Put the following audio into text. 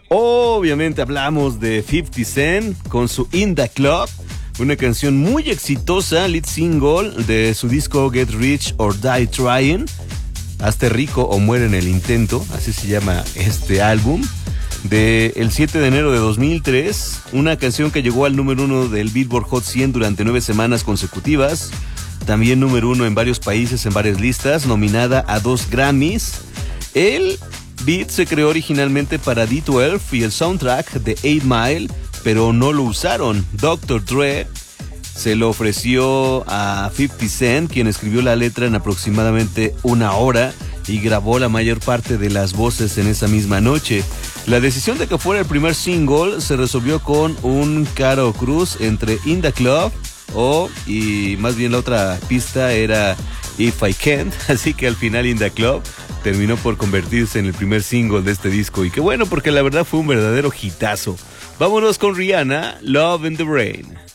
Obviamente hablamos de 50 Cent con su In The Club, una canción muy exitosa, lead single de su disco Get Rich or Die Trying. Hazte rico o muere en el intento, así se llama este álbum. Del 7 de enero de 2003, una canción que llegó al número 1 del Billboard Hot 100 durante 9 semanas consecutivas. También número 1 en varios países, en varias listas, nominada a 2 Grammys. El beat se creó originalmente para D12 y el soundtrack de 8 Mile, pero no lo usaron. Dr. Dre se lo ofreció a 50 Cent, quien escribió la letra en aproximadamente una hora y grabó la mayor parte de las voces en esa misma noche. La decisión de que fuera el primer single se resolvió con un caro cruz entre In The Club y más bien la otra pista era If I Can't, así que al final In The Club terminó por convertirse en el primer single de este disco, y qué bueno, porque la verdad fue un verdadero hitazo. Vámonos con Rihanna, Love in the Rain.